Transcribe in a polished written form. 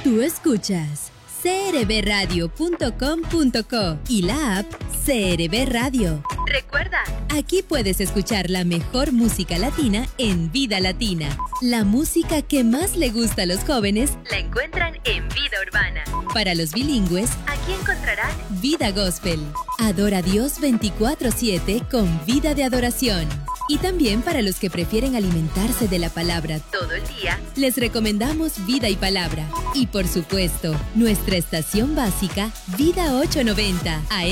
Tú escuchas crbradio.com.co y la app CRB Radio. Recuerda, aquí puedes escuchar la mejor música latina en Vida Latina. La música que más le gusta a los jóvenes la encuentran en Vida Urbana. Para los bilingües, aquí encontrarán Vida Gospel. Adora a Dios 24/7 con vida de adoración. Y también para los que prefieren alimentarse de la palabra todo el día, les recomendamos Vida y Palabra. Y por supuesto, nuestra estación básica, Vida 890 AM.